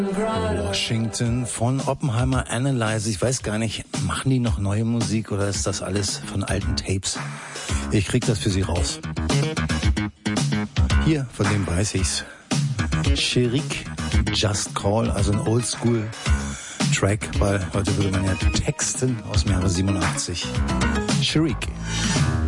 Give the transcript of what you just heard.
Washington von Oppenheimer Analyze. Ich weiß gar nicht, machen die noch neue Musik oder ist das alles von alten Tapes? Ich krieg das für Sie raus. Hier, von dem weiß ich's. Cherik, Just Call, also ein Oldschool-Track, weil heute würde man ja texten aus dem Jahre 87. Cherik.